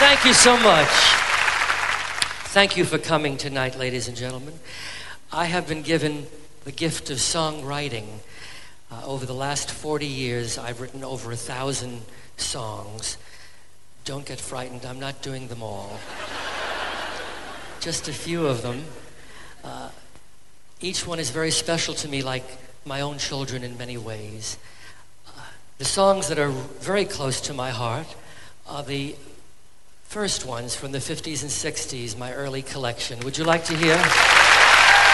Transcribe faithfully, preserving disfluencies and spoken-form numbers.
Thank you so much. Thank you for coming tonight, ladies and gentlemen. I have been given the gift of songwriting. Uh, over the last forty years, I've written over a thousand songs. Don't get frightened, I'm not doing them all. Just a few of them. Uh, each one is very special to me, like my own children in many ways. Uh, the songs that are very close to my heart are the first ones from the fifties and sixties, my early collection. Would you like to hear?